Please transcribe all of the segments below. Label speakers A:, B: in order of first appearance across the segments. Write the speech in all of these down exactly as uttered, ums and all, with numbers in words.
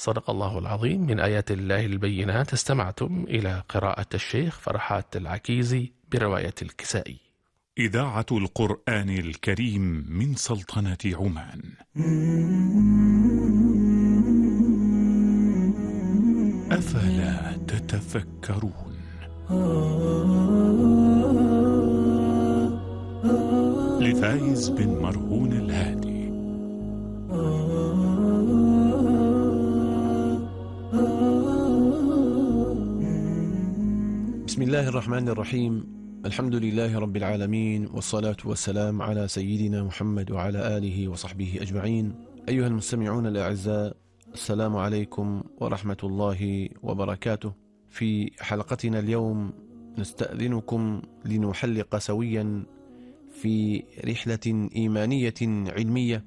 A: صدق الله العظيم. من آيات الله البينات. استمعتم إلى قراءة الشيخ فرحات العكيزي برواية الكسائي.
B: إذاعة القرآن الكريم من سلطنة عمان. أفلا تتفكرون؟ لفايز بن مرهون الهادي.
C: بسم الله الرحمن الرحيم. الحمد لله رب العالمين، والصلاة والسلام على سيدنا محمد وعلى آله وصحبه أجمعين. أيها المستمعون الأعزاء، السلام عليكم ورحمة الله وبركاته. في حلقتنا اليوم نستأذنكم لنحلق سويا في رحلة إيمانية علمية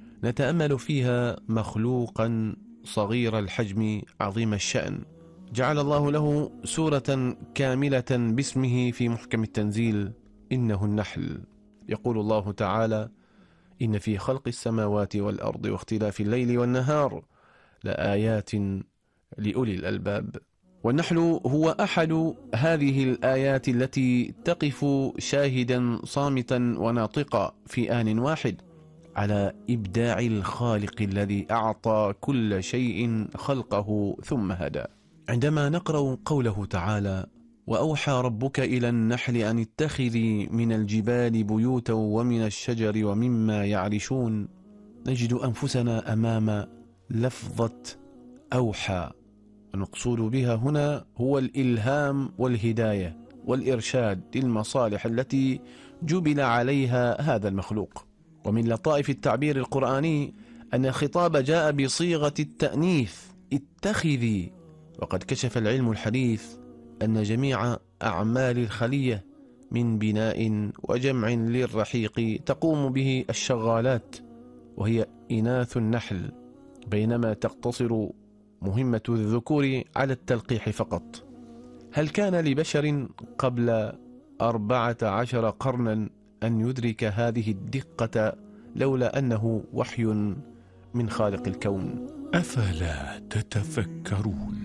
C: نتأمل فيها مخلوقا صغير الحجم عظيم الشأن، جعل الله له سورة كاملة باسمه في محكم التنزيل، إنه النحل. يقول الله تعالى: إن في خلق السماوات والأرض واختلاف الليل والنهار لآيات لأولي الألباب. والنحل هو أحد هذه الآيات التي تقف شاهدا صامتا وناطقا في آن واحد على إبداع الخالق الذي أعطى كل شيء خلقه ثم هدى. عندما نقرأ قوله تعالى: وأوحى ربك إلى النحل أن اتخذي من الجبال بيوتا ومن الشجر ومما يعرشون، نجد أنفسنا أمام لفظة أوحى، المقصود بها هنا هو الإلهام والهداية والإرشاد للمصالح التي جبل عليها هذا المخلوق. ومن لطائف التعبير القرآني أن الخطاب جاء بصيغة التأنيث، اتخذي. وقد كشف العلم الحديث أن جميع أعمال الخلية من بناء وجمع للرحيق تقوم به الشغالات، وهي إناث النحل، بينما تقتصر مهمة الذكور على التلقيح فقط. هل كان لبشر قبل أربعة عشر قرنا أن يدرك هذه الدقة لولا أنه وحي من خالق الكون؟
B: أفلا تتفكرون؟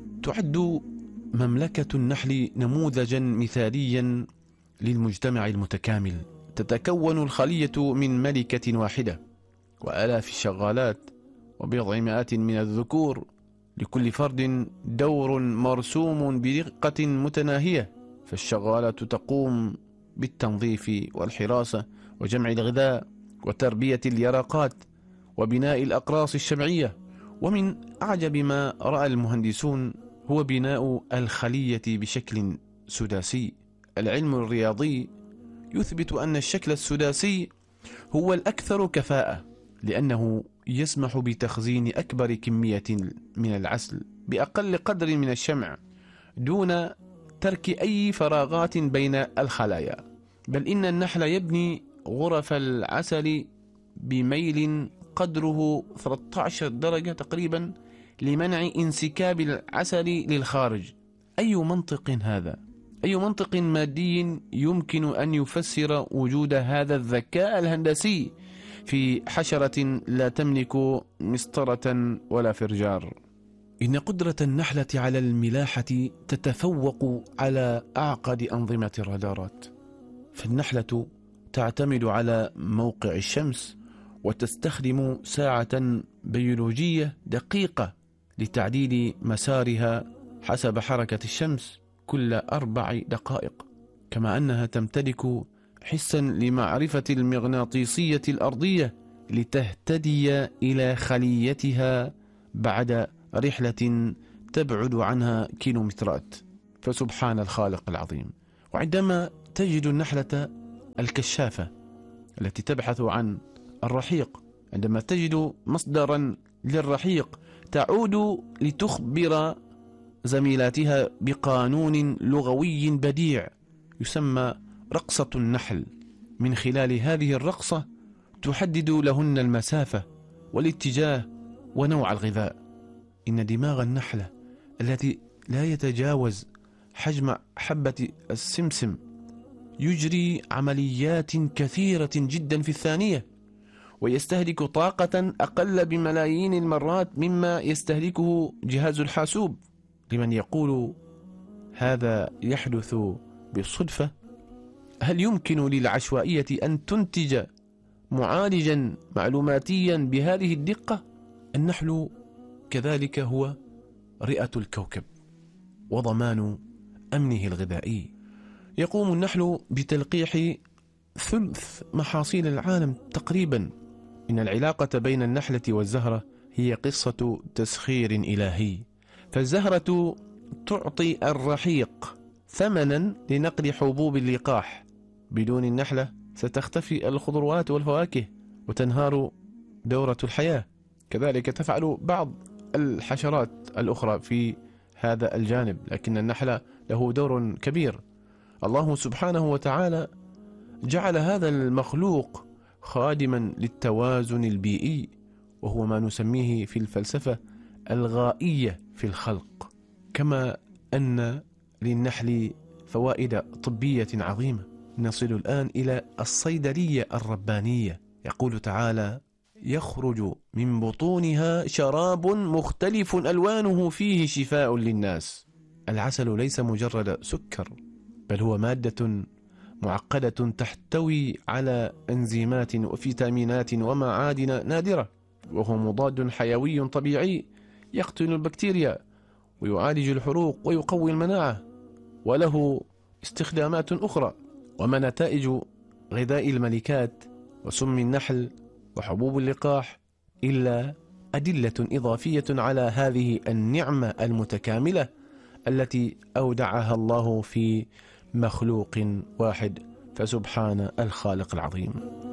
C: تعد مملكة النحل نموذجا مثاليا للمجتمع المتكامل. تتكون الخلية من ملكة واحدة وآلاف الشغالات وبضع مئات من الذكور، لكل فرد دور مرسوم بدقة متناهية. فالشغالات تقوم بالتنظيف والحراسة وجمع الغذاء وتربية اليرقات وبناء الأقراص الشمعية. ومن أعجب ما رأى المهندسون هو بناء الخلية بشكل سداسي. العلم الرياضي يثبت أن الشكل السداسي هو الأكثر كفاءة، لأنه يسمح بتخزين أكبر كمية من العسل بأقل قدر من الشمع دون ترك أي فراغات بين الخلايا. بل إن النحل يبني غرف العسل بميل قدره ثلاثة عشر درجة تقريبا لمنع انسكاب العسل للخارج. أي منطق هذا؟ أي منطق مادي يمكن أن يفسر وجود هذا الذكاء الهندسي في حشرة لا تملك مسطرة ولا فرجار؟ إن قدرة النحلة على الملاحة تتفوق على أعقد أنظمة الرادارات. فالنحلة تعتمد على موقع الشمس وتستخدم ساعة بيولوجية دقيقة لتعديل مسارها حسب حركة الشمس كل أربع دقائق، كما أنها تمتلك حسا لمعرفة المغناطيسية الأرضية لتهتدي إلى خليتها بعد رحلة تبعد عنها كيلومترات. فسبحان الخالق العظيم. وعندما تجد النحلة الكشافة التي تبحث عن الرحيق، عندما تجد مصدرا للرحيق تعود لتخبر زميلاتها بقانون لغوي بديع يسمى رقصة النحل. من خلال هذه الرقصة تحدد لهن المسافة والاتجاه ونوع الغذاء. إن دماغ النحلة التي لا يتجاوز حجم حبة السمسم يجري عمليات كثيرة جدا في الثانية، ويستهلك طاقة أقل بملايين المرات مما يستهلكه جهاز الحاسوب. لمن يقول هذا يحدث بالصدفة، هل يمكن للعشوائية أن تنتج معالجا معلوماتيا بهذه الدقة؟ النحل كذلك هو رئة الكوكب وضمان أمنه الغذائي. يقوم النحل بتلقيح ثلث محاصيل العالم تقريبا. إن العلاقة بين النحلة والزهرة هي قصة تسخير إلهي، فالزهرة تعطي الرحيق ثمنا لنقل حبوب اللقاح. بدون النحلة ستختفي الخضروات والفواكه وتنهار دورة الحياة. كذلك تفعل بعض الحشرات الأخرى في هذا الجانب، لكن النحل له دور كبير. الله سبحانه وتعالى جعل هذا المخلوق خادما للتوازن البيئي، وهو ما نسميه في الفلسفة الغائية في الخلق. كما أن للنحل فوائد طبية عظيمة. نصل الآن إلى الصيدلية الربانية. يقول تعالى: يخرج من بطونها شراب مختلف ألوانه فيه شفاء للناس. العسل ليس مجرد سكر، بل هو مادة معقدة تحتوي على أنزيمات وفيتامينات ومعادن نادرة، وهو مضاد حيوي طبيعي يقتل البكتيريا ويعالج الحروق ويقوي المناعة، وله استخدامات أخرى. وما نتائج غذاء الملكات وسم النحل وحبوب اللقاح إلا أدلة إضافية على هذه النعمة المتكاملة التي أودعها الله في مخلوق واحد، فسبحان الخالق العظيم.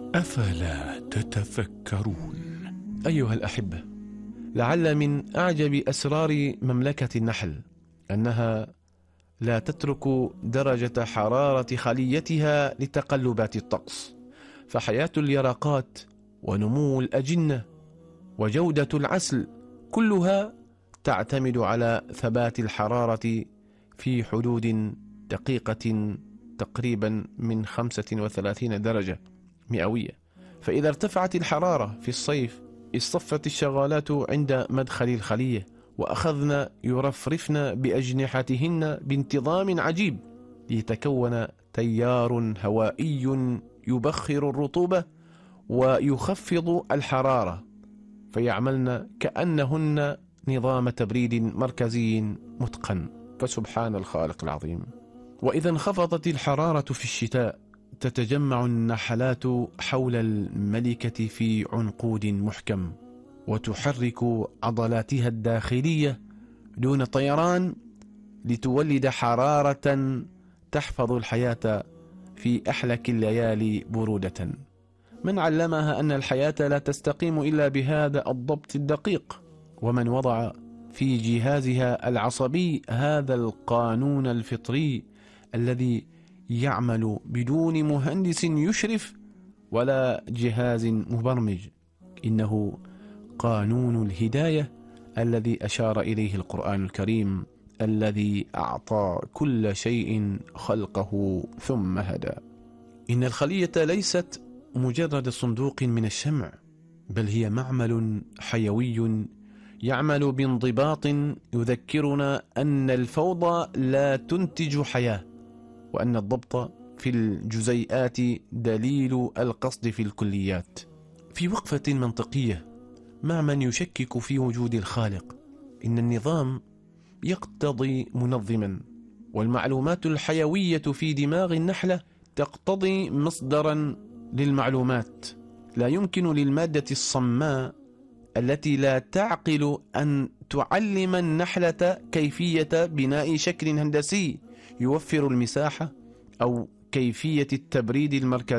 B: أفلا تتفكرون؟
C: أيها الأحبة، لعل من أعجب أسرار مملكة النحل أنها لا تترك درجة حرارة خليتها لتقلبات الطقس، فحياة اليرقات ونمو الأجنة وجودة العسل كلها تعتمد على ثبات الحرارة في حدود دقيقة تقريبا من خمسة وثلاثين درجة مئوية. فإذا ارتفعت الحرارة في الصيف اصطفت الشغالات عند مدخل الخلية وأخذن يرفرفن بأجنحتهن بانتظام عجيب ليتكون تيار هوائي يبخر الرطوبة ويخفض الحرارة، فيعملن كأنهن نظام تبريد مركزي متقن، فسبحان الخالق العظيم. وإذا انخفضت الحرارة في الشتاء تتجمع النحلات حول الملكة في عنقود محكم وتحرك عضلاتها الداخلية دون طيران لتولد حرارة تحفظ الحياة في أحلك الليالي برودة. من علمها أن الحياة لا تستقيم إلا بهذا الضبط الدقيق، ومن وضع في جهازها العصبي هذا القانون الفطري الذي يعمل بدون مهندس يشرف ولا جهاز مبرمج. إنه قانون الهداية الذي أشار إليه القرآن الكريم، الذي أعطى كل شيء خلقه ثم هدى. إن الخلية ليست مجرد صندوق من الشمع، بل هي معمل حيوي يعمل بانضباط يذكرنا أن الفوضى لا تنتج حياة، وأن الضبط في الجزيئات دليل القصد في الكليات. في وقفة منطقية مع من يشكك في وجود الخالق، إن النظام يقتضي منظما، والمعلومات الحيوية في دماغ النحلة تقتضي مصدرا للمعلومات. لا يمكن للمادة الصماء التي لا تعقل أن تعلم النحلة كيفية بناء شكل هندسي يوفر المساحة أو كيفية التبريد المركزي